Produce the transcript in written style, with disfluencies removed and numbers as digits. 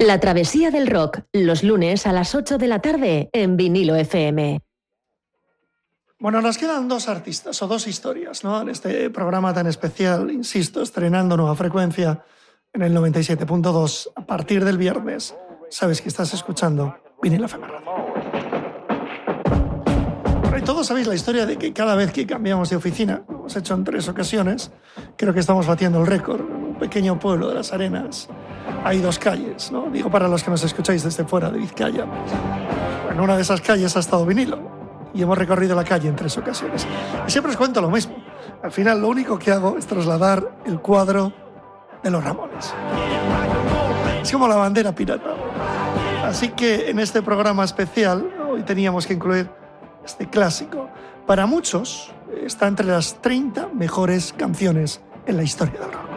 La travesía del rock, los lunes a las 8 de la tarde en Vinilo FM. Bueno, nos quedan dos artistas o dos historias, ¿no? En este programa tan especial, insisto, estrenando nueva frecuencia en el 97.2 a partir del viernes. Sabes que estás escuchando Vinilo FM Radio. Bueno, y todos sabéis la historia de que cada vez que cambiamos de oficina, lo hemos hecho en 3 ocasiones, creo que estamos batiendo el récord. En un pequeño pueblo de Las Arenas hay 2 calles, ¿no? Digo para los que nos escucháis desde fuera de Vizcaya. En una de esas calles ha estado Vinilo y hemos recorrido la calle en 3 ocasiones. Y siempre os cuento lo mismo. Al final lo único que hago es trasladar el cuadro de los Ramones. Es como la bandera pirata. Así que en este programa especial hoy teníamos que incluir este clásico. Para muchos está entre las 30 mejores canciones en la historia del rock.